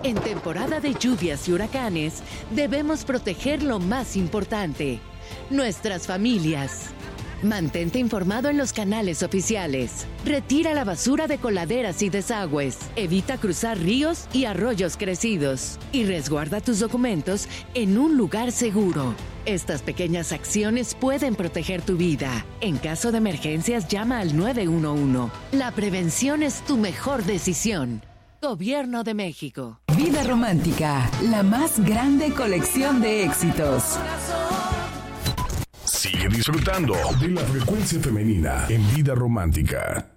En temporada de lluvias y huracanes, debemos proteger lo más importante, nuestras familias. Mantente informado en los canales oficiales. Retira la basura de coladeras y desagües. Evita cruzar ríos y arroyos crecidos. Y resguarda tus documentos en un lugar seguro. Estas pequeñas acciones pueden proteger tu vida. En caso de emergencias, llama al 911. La prevención es tu mejor decisión. Gobierno de México. Vida Romántica, la más grande colección de éxitos. Sigue disfrutando de la frecuencia femenina en Vida Romántica.